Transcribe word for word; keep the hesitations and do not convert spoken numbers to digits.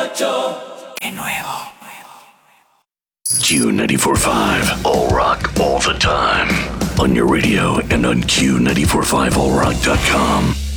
Qué nuevo. Q ninety-four point five, all rock all the time. On your radio and on Q nine four five all rock dot com.